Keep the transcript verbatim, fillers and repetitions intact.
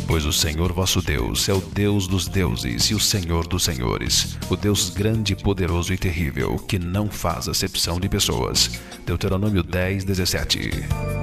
Pois o Senhor vosso Deus é o Deus dos deuses e o Senhor dos senhores, o Deus grande, poderoso e terrível, que não faz acepção de pessoas. Deuteronômio dez, dezessete.